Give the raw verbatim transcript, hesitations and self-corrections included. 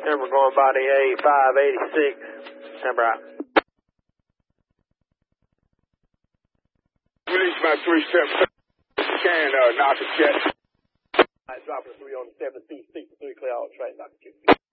Number going body A five eighty-six. Number out. Release my three seven. Can uh, knock a jet. I drop a three on the seven two six three clear all train, Doctor Q.